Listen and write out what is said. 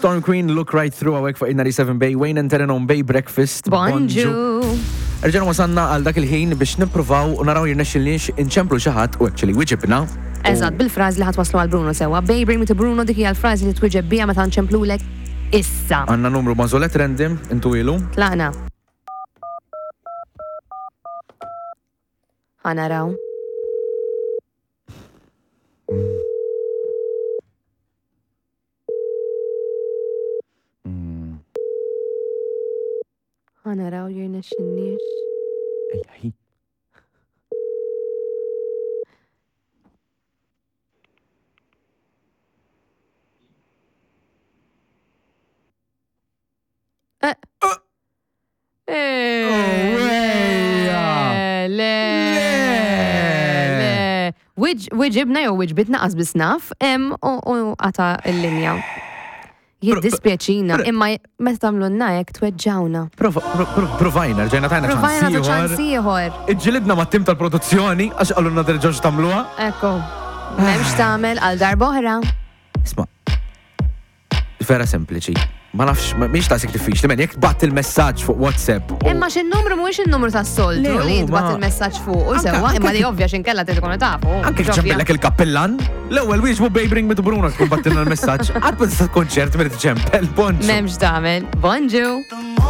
Storm Queen, Look Right Through għawek fuq il-97 Bay, Wayne and Terenon Bay Breakfast. Bonġu. Rġana wasanna għal dak il-ħin biex nippruvaw u naraw jirnexxilniex inċemplu xi ħadd u actually wieġibna. Eżatt, bil-frażi li ħatwaslu għal Bruno sewa. Babe, bring me to Bruno, dik hija l-frażi li twieġeb biha meta nċemplulek issa. Għandna numru mażolet random intu ilu. Tlaqna. Ħanaraw. Ħanaraw jirnexxilniex. Ejja. Wieġibna jew wieġbitna qasbis naf, u għata l-linja. Jiddispjaċina, imma meta tagħmlulna hekk tweġġawna. Provajna, rġajna tajna ċans ieħor. Iġġilidna mat-tim tal-produzzjoni għax għallunna terġgħux tagħmluha. Ekku. M'hemmx tagħmel għal darba oħra. Isma' vera sempliċi. Ma nafx, miex ta' diffiċli, men jekk bat il-messaġġ fuq WhatsApp. Imma x'in-numru mhuwiex in-numru tas-soltu li jitbat il-messaġġ fuq u sewwa, imma li ovvja x'inkella trid tkun tafu. Anke ċempellek il-kappellan, l-ewwel wieġbu Babe Bring Me to Bruno tkun battilna l-messaġġ. Qatt ma tista' tkun ċert meta tiċempel, bonġu. M'hemmx tagħmel. Bonġu.